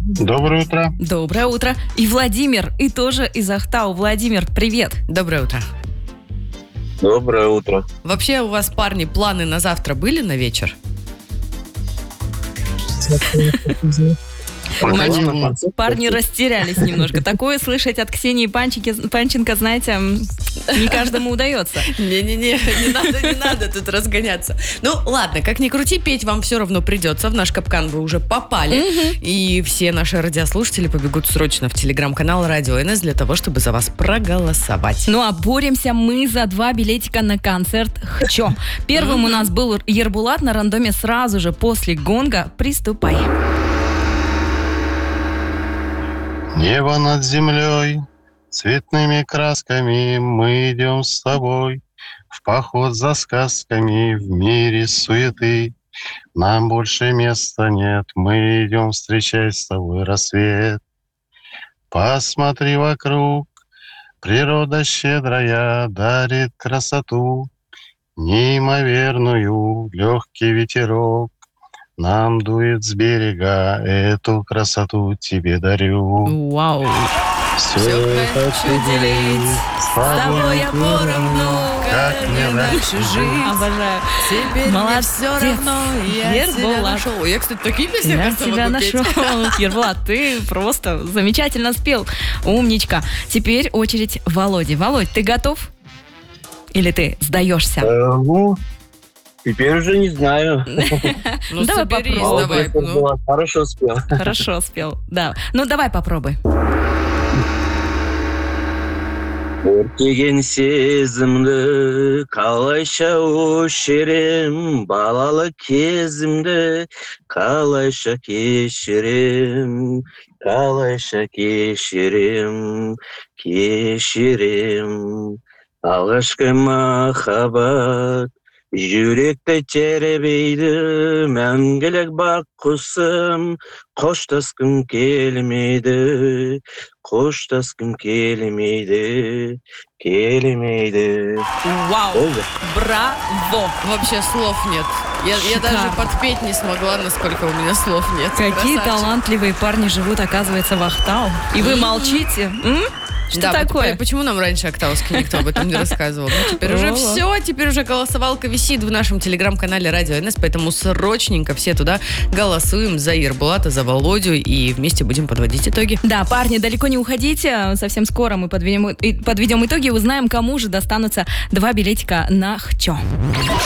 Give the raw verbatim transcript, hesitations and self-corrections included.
Доброе утро. Доброе утро. И Владимир, и тоже из Ахтау. Владимир, привет. Доброе утро. Доброе утро. Вообще у вас, парни, планы на завтра были на вечер? Парни растерялись немножко. Такое слышать от Ксении Панчики- Панченко, знаете, не каждому удается. Не-не-не, не надо, не надо тут разгоняться. Ну, ладно, как ни крути, петь вам все равно придется. В наш капкан вы уже попали. И все наши радиослушатели побегут срочно в телеграм-канал Радио эн эс для того, чтобы за вас проголосовать. Ну, а боремся мы за два билетика на концерт «Хчо». Первым у нас был Ербулат на рандоме сразу же после гонга. Приступай. Небо над землей, цветными красками мы идем с тобой в поход за сказками в мире суеты. Нам больше места нет, мы идем встречать с тобой рассвет. Посмотри вокруг, природа щедрая дарит красоту, неимоверную, легкий ветерок нам дует с берега, эту красоту тебе дарю. Вау. Все, Все хочу делить с тобой я поровну, как мне дальше жить. Обожаю. Теперь мне Молодец. все равно, я тебя Ербулат. нашел. Я, кстати, такие песни, Я кажется, тебя могу петь. нашел. Ербулат, ты просто замечательно спел. Умничка. Теперь очередь Володи. Володь, ты готов? Или ты сдаешься? Э, ну, теперь уже не знаю. Ну, Давай соберись, попробуем. давай. ну. Было. Хорошо спел. Хорошо спел. Да. Ну, давай попробуй. Өртеген сезімді қалайша өшірем, балалық кезімді қалайша кешірем, қалайша кешірем, кешірем. Алғашқы махаббат жүректі тербейді, мәңгілік бақ құсым, қоштасқым келмейді, қоштасқым келмейді, келмейді. Вау. Болды. Браво. Вообще слов нет. Я, я даже Шикарно. подпеть не смогла, насколько у меня слов нет. Какие Красавчик. талантливые парни живут, оказывается, в Ахтау. И вы молчите. М? Что Да, такое? п- Почему нам раньше Актауский никто об этом не рассказывал? Ну, теперь уже Во-во. все, теперь уже голосовалка висит в нашем телеграм-канале Радио эн эс, поэтому срочненько все туда голосуем за Ербулата, за Володю, и вместе будем подводить итоги. Да, парни, далеко не уходите. Совсем скоро мы подведем, и- подведем итоги и узнаем, кому же достанутся два билетика на «Хчо».